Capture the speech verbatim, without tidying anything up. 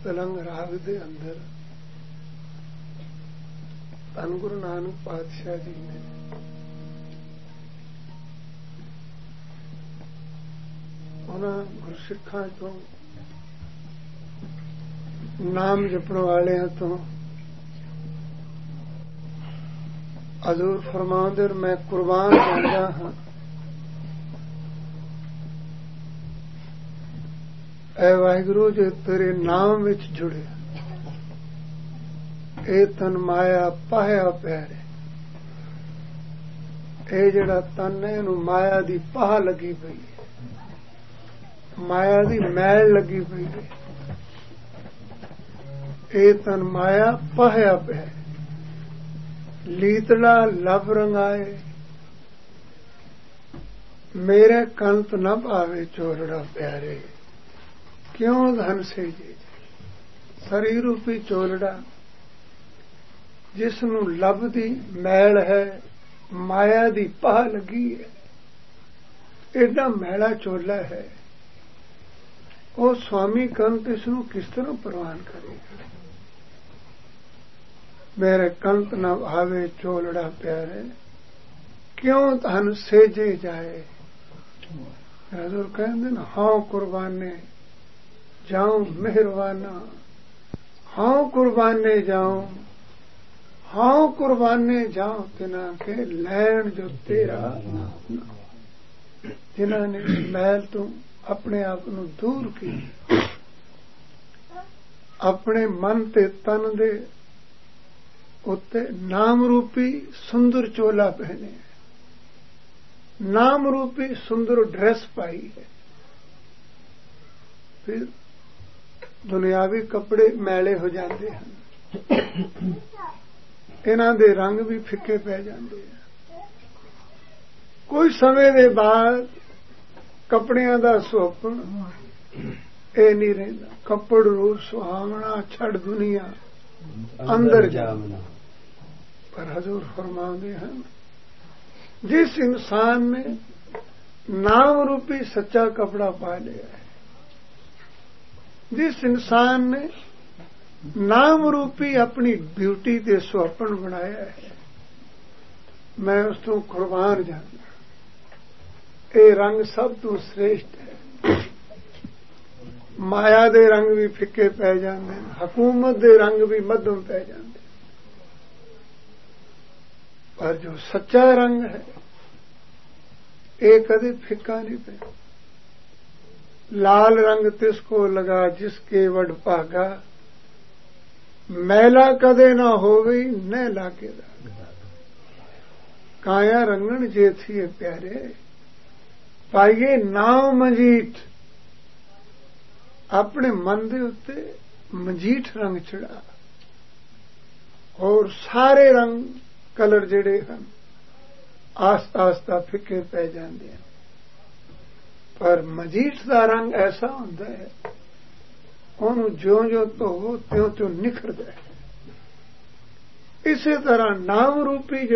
ਤਲੰਗ ਰਾਗ ਦੇ ਅੰਦਰ ਧੰਨ ਗੁਰੂ ਨਾਨਕ ਪਾਤਸ਼ਾਹ ਜੀ ਨੇ ਉਹਨਾਂ ਗੁਰਸਿੱਖਾਂ ਤੋਂ ਨਾਮ ਜਪਣ ਵਾਲਿਆਂ ਤੋਂ ਹਜ਼ੂਰ ਫਰਮਾਉਂਦੇ ਮੈਂ ਕੁਰਬਾਨ ਜਾਂਦਾ ਹਾਂ ਐ ਵਾਹਿਗੁਰੂ ਜੇ ਤੇਰੇ ਨਾਮ ਵਿੱਚ ਜੁੜੇ ਇਹ ਤਨ ਮਾਇਆ ਪਾਹਿਆ ਪਿਆਰੇ ਇਹ ਜਿਹੜਾ ਤਨ ਹੈ ਇਹਨੂੰ ਮਾਇਆ ਦੀ ਪਾਹ ਲੱਗੀ ਪਈ ਹੈ ਮਾਇਆ ਦੀ ਮੈਲ ਲੱਗੀ ਪਈ ਹੈ ਇਹ ਤਨ ਮਾਇਆ ਪਾਹਿਆ ਪਿਆ ਲੀਤੜਾ ਲਬ ਰੰਗਾਏ ਮੇਰੇ ਕੰਤ ਨਾ ਭਾਵੇ ਚੋਲੜਾ ਪਿਆਰੇ ਕਿਉਂ ਧਨ ਸੇ ਜੀ ਸਰੀਰ ਰੂਪੀ ਚੋਲੜਾ ਜਿਸ ਨੂੰ ਲਬ ਦੀ ਮੈਲ ਹੈ ਮਾਇਆ ਦੀ ਪਾਹ ਲੱਗੀ ਹੈ ਏਡਾ ਮੈਲਾ ਚੋਲਾ ਹੈ ਉਹ ਸਵਾਮੀ ਕੰਤ ਇਸ ਨੂੰ ਕਿਸ ਤਰ੍ਹਾਂ ਪ੍ਰਵਾਨ ਕਰੇਗਾ ਮੇਰੇ ਕੰਤ ਨਾ ਆਵੇ ਚੋਲੜਾ ਪਿਆਰੇ ਕਿਉਂ ਧਨ ਸੇਜੇ ਜਾਏ ਹਜ਼ੂਰ ਕਹਿੰਦੇ ਨਾ ਹਾਂ ਕੁਰਬਾਨੇ ਜਾਉ ਮਿਹਰਬਾਨਾ ਹਾਂ ਕੁਰਬਾਨੇ ਜਾਉ ਹਾਂ ਕੁਰਬਾਨੇ ਜਾਉ ਤਿਨਾਂ ਕੇ ਲੈਣ ਜੋ ਤੇਰਾ ਜਿਨ੍ਹਾਂ ਨੇ ਮੈਲ ਤੋਂ ਆਪਣੇ ਆਪ ਨੂੰ ਦੂਰ ਕੀਤਾ ਆਪਣੇ ਮਨ ਤੇ ਤਨ ਦੇ ਉੱਤੇ ਨਾਮ ਰੂਪੀ ਸੁੰਦਰ ਚੋਲਾ ਪਹਿਨੇ ਨਾਮ ਰੂਪੀ ਸੁੰਦਰ ਡਰੈਸ ਪਾਈ ਹੈ ਫਿਰ ਦੁਨਿਆਵੀ ਕੱਪੜੇ ਮੈਲੇ ਹੋ ਜਾਂਦੇ ਹਨ ਇਹਨਾਂ ਦੇ ਰੰਗ ਵੀ ਫਿੱਕੇ ਪੈ ਜਾਂਦੇ ਆ ਕੋਈ ਸਮੇਂ ਦੇ ਬਾਅਦ ਕੱਪੜਿਆਂ ਦਾ ਸੁਹੱਪਣ ਇਹ ਨਹੀਂ ਰਹਿੰਦਾ ਕੱਪੜ ਰੂਪ ਸੁਹਾਵਣਾ ਛੱਡ ਦੁਨੀਆ ਅੰਦਰ ਜਾਵਣਾ ਪਰ ਹਜ਼ੂਰ ਫਰਮਾਉਂਦੇ ਹਨ ਜਿਸ ਇਨਸਾਨ ਨੇ ਨਾਮ ਰੂਪੀ ਸੱਚਾ ਕਪੜਾ ਪਾ ਲਿਆ ਹੈ ਜਿਸ ਇਨਸਾਨ ਨੇ ਨਾਮ ਰੂਪੀ ਆਪਣੀ ਬਿਊਟੀ ਤੇ ਸੁਹੱਪਣ ਬਣਾਇਆ ਹੈ ਮੈਂ ਉਸ ਤੋਂ ਕੁਰਬਾਨ ਜਾਂਦਾ ਇਹ ਰੰਗ ਸਭ ਤੋਂ ਸ੍ਰੇਸ਼ਟ ਹੈ ਮਾਇਆ ਦੇ ਰੰਗ ਵੀ ਫਿੱਕੇ ਪੈ ਜਾਂਦੇ ਨੇ ਹਕੂਮਤ ਦੇ ਰੰਗ ਵੀ ਮੱਧਮ ਪੈ ਜਾਂਦੇ ਪਰ ਜੋ ਸੱਚਾ ਰੰਗ ਹੈ ਇਹ ਕਦੇ ਫਿੱਕਾ ਨਹੀਂ ਪਿਆ लाल रंग तिसको लगा जिसके वड भागा मैला कदे ना हो गई न लागे काया रंगन जे थी प्यारे पाइए नाव मजीठ अपने मन दे उत्ते मजीठ रंग चढ़ा और सारे रंग कलर जेड़े हैं आस्ता आस्ता फिके पै जाते हैं पर मजीठ का रंग ऐसा होता है ਉਹਨੂੰ ਜਿਉਂ ਜਿਉਂ ਧੋਵੋ ਤਿਉਂ ਤਿਉਂ ਨਿਖਰਦਾ ਹੈ ਇਸੇ ਤਰ੍ਹਾਂ ਨਾਮ ਰੂਪੀ